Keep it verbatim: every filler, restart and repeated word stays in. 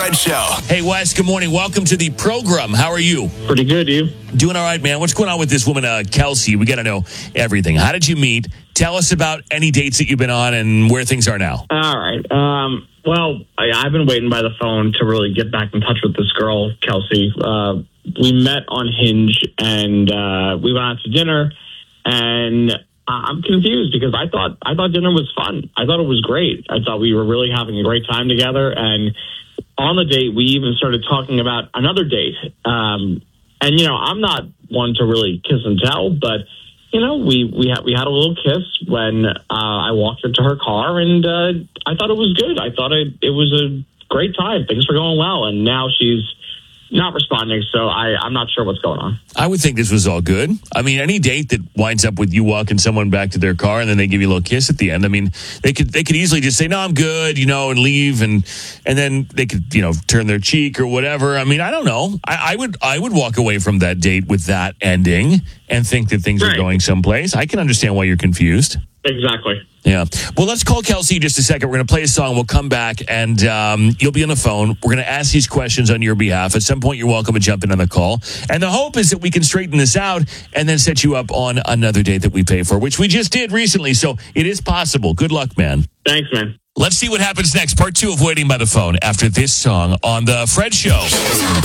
Fred Show. Hey, Wes, good morning. Welcome to the program. How are you? Pretty good, you? Doing all right, man. What's going on with this woman, uh, Kelsey? We got to know everything. How did you meet? Tell us about any dates that you've been on and where things are now. All right. Um, well, I, I've been waiting by the phone to really get back in touch with this girl, Kelsey. Uh, we met on Hinge, and uh, we went out to dinner, and I'm confused because I thought I thought dinner was fun. I thought it was great. I thought we were really having a great time together, and on the date, we even started talking about another date. Um, and, you know, I'm not one to really kiss and tell, but, you know, we we had, we had a little kiss when uh, I walked into her car, and uh, I thought it was good. I thought it, it was a great time. Things were going well, and now she's not responding, so I, I'm not sure what's going on. I would think this was all good. I mean, any date that winds up with you walking someone back to their car and then they give you a little kiss at the end, I mean, they could they could easily just say, no, I'm good, you know, and leave, and and then they could, you know, turn their cheek or whatever. I mean, I don't know. I, I would I would walk away from that date with that ending and think that things Right. are going someplace. I can understand why you're confused. Exactly. Yeah. Well, let's call Kelsey in just a second. We're going to play a song. We'll come back, and um, you'll be on the phone. We're going to ask these questions on your behalf. At some point, you're welcome to jump in on the call. And the hope is that we can straighten this out and then set you up on another date that we pay for, which we just did recently. So it is possible. Good luck, man. Thanks, man. Let's see what happens next. Part two of Waiting by the Phone after this song on The Fred Show.